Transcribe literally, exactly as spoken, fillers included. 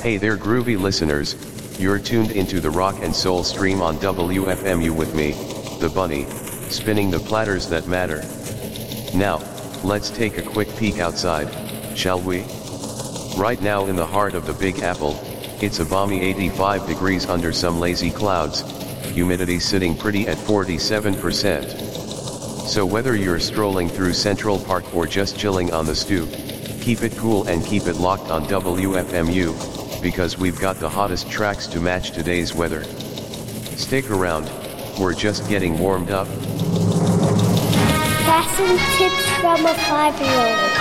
Hey there groovy listeners, you're tuned into the Rock and Soul stream on W F M U with me, the Bunny, spinning the platters that matter. Now, let's take a quick peek outside, shall we? Right now in the heart of the Big Apple, it's a balmy eighty-five degrees under some lazy clouds, humidity sitting pretty at forty-seven percent. So whether you're strolling through Central Park or just chilling on the stoop, keep it cool and keep it locked on W F M U, because we've got the hottest tracks to match today's weather. Stick around, we're just getting warmed up. Fashion tips from a five-year-old.